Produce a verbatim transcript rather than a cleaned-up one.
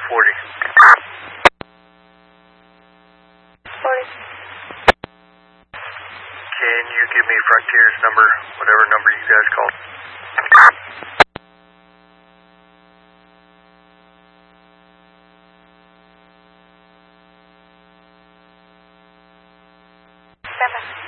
forty. forty. Can you give me Frontier's number, whatever number you guys called? Seven.